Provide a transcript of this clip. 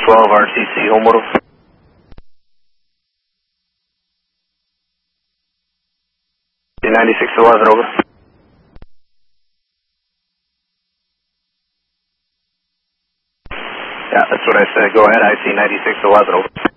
12 RTC, home model. 9611, over. Yeah, that's what I said. Go ahead, IC 9611, over.